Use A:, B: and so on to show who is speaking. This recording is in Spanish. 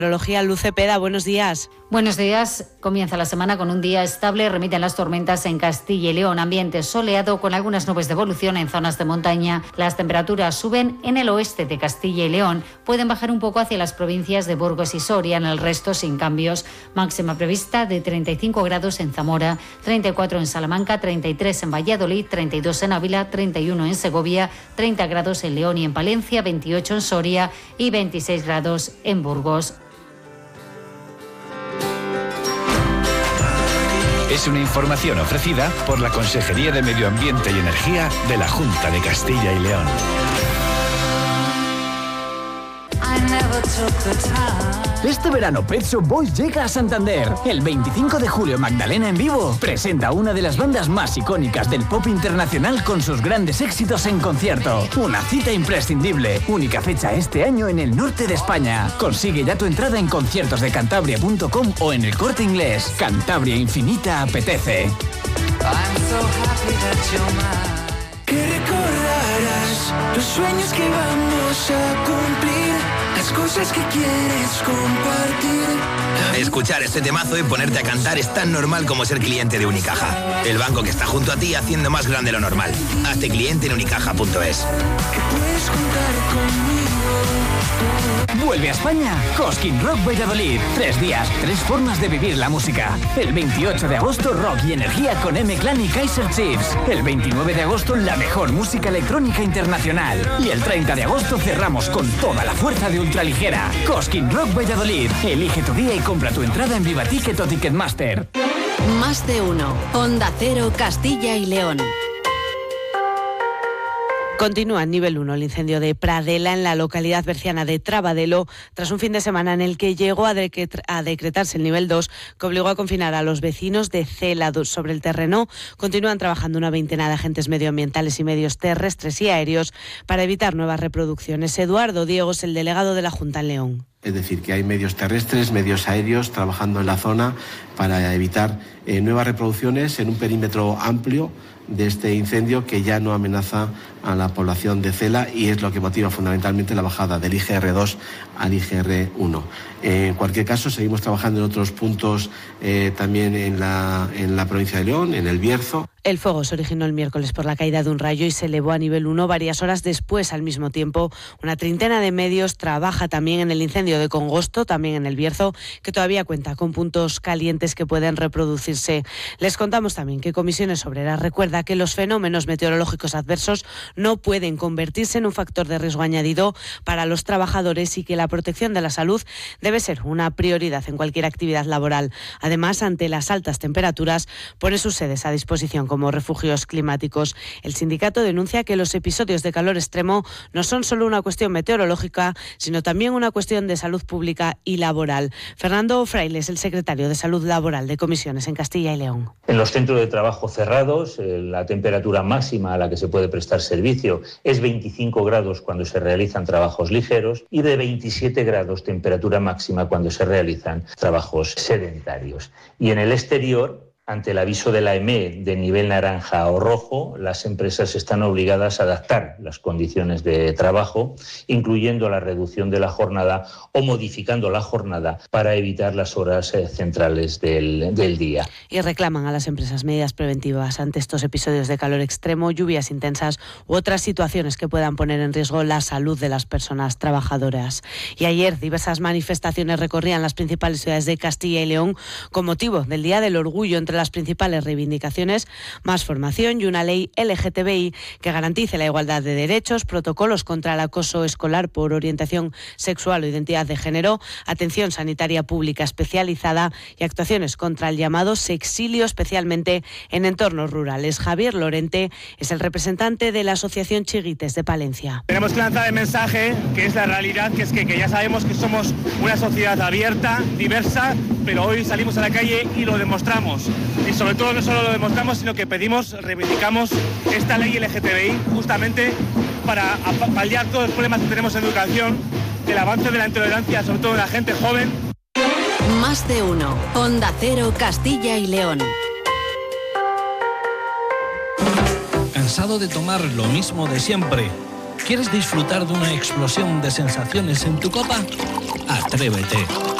A: Meteorología, Luz Cepeda, buenos días.
B: Buenos días. Comienza la semana con un día estable. Remiten las tormentas en Castilla y León. Ambiente soleado con algunas nubes de evolución en zonas de montaña. Las temperaturas suben en el oeste de Castilla y León. Pueden bajar un poco hacia las provincias de Burgos y Soria. En el resto sin cambios. Máxima prevista de 35 grados en Zamora, 34 en Salamanca, 33 en Valladolid, 32 en Ávila, 31 en Segovia, 30 grados en León y en Palencia, 28 en Soria y 26 grados en Burgos.
C: Es una información ofrecida por la Consejería de Medio Ambiente y Energía de la Junta de Castilla y León.
D: Este verano Pet Shop Boys llega a Santander. El 25 de julio Magdalena en vivo presenta a una de las bandas más icónicas del pop internacional con sus grandes éxitos en concierto. Una cita imprescindible. Única fecha este año en el norte de España. Consigue ya tu entrada en conciertosdecantabria.com o en El Corte Inglés. Cantabria Infinita apetece.
E: Que recordarás los sueños que vamos a cumplir, las cosas que quieres compartir.
F: Escuchar este temazo y ponerte a cantar es tan normal como ser cliente de Unicaja. El banco que está junto a ti haciendo más grande lo normal. Hazte cliente en unicaja.es.
E: Que puedes contar conmigo.
D: Vuelve a España Cosquín Rock Valladolid. 3 días, 3 formas de vivir la música. El 28 de agosto Rock y Energía con M-Clan y Kaiser Chiefs. El 29 de agosto la mejor música electrónica internacional. Y el 30 de agosto cerramos con toda la fuerza de Ultraligera. Cosquín Rock Valladolid. Elige tu día y compra tu entrada en Vivaticket o Ticketmaster.
G: Más de uno. Onda Cero, Castilla y León.
A: Continúa en nivel 1 el incendio de Pradela en la localidad berciana de Trabadelo, tras un fin de semana en el que llegó a decretarse el nivel 2, que obligó a confinar a los vecinos de Cela. Sobre el terreno continúan trabajando una veintena de agentes medioambientales y medios terrestres y aéreos para evitar nuevas reproducciones. Eduardo Diego es el delegado de la Junta en León.
H: Es decir, que hay medios terrestres, medios aéreos trabajando en la zona para evitar nuevas reproducciones en un perímetro amplio de este incendio que ya no amenaza a la población de Cela y es lo que motiva fundamentalmente la bajada del IGR2 al IGR1. En cualquier caso, seguimos trabajando en otros puntos también en la provincia de León, en el Bierzo.
A: El fuego se originó el miércoles por la caída de un rayo y se elevó a nivel 1 varias horas después. Al mismo tiempo, una treintena de medios trabaja también en el incendio de Congosto, también en el Bierzo, que todavía cuenta con puntos calientes que pueden reproducirse. Les contamos también que Comisiones Obreras recuerda que los fenómenos meteorológicos adversos no pueden convertirse en un factor de riesgo añadido para los trabajadores y que la protección de la salud debe ser una prioridad en cualquier actividad laboral. Además, ante las altas temperaturas, pone sus sedes a disposición como refugios climáticos. El sindicato denuncia que los episodios de calor extremo no son solo una cuestión meteorológica, sino también una cuestión de salud pública y laboral. Fernando Frailes, el secretario de Salud Laboral de Comisiones en Castilla y León.
I: En los centros de trabajo cerrados, la temperatura máxima a la que se puede prestar servicio es 25 grados cuando se realizan trabajos ligeros y de 27 grados temperatura máxima cuando se realizan trabajos sedentarios. Y en el exterior, ante el aviso de la EME de nivel naranja o rojo, las empresas están obligadas a adaptar las condiciones de trabajo, incluyendo la reducción de la jornada o modificando la jornada para evitar las horas centrales del día.
A: Y reclaman a las empresas medidas preventivas ante estos episodios de calor extremo, lluvias intensas u otras situaciones que puedan poner en riesgo la salud de las personas trabajadoras. Y ayer diversas manifestaciones recorrían las principales ciudades de Castilla y León con motivo del Día del Orgullo. Entre las principales reivindicaciones, más formación y una ley LGTBI que garantice la igualdad de derechos, protocolos contra el acoso escolar por orientación sexual o identidad de género, atención sanitaria pública especializada y actuaciones contra el llamado sexilio, especialmente en entornos rurales. Javier Lorente es el representante de la Asociación Chiguites de Palencia.
J: Tenemos que lanzar el mensaje que es la realidad, que es que ya sabemos que somos una sociedad abierta, diversa, pero hoy salimos a la calle y lo demostramos. Y sobre todo no solo lo demostramos, sino que reivindicamos esta ley LGTBI justamente para paliar todos los problemas que tenemos en educación, el avance de la intolerancia, sobre todo de la gente joven.
G: Más de uno. Onda Cero, Castilla y León.
K: ¿Cansado de tomar lo mismo de siempre? ¿Quieres disfrutar de una explosión de sensaciones en tu copa? Atrévete.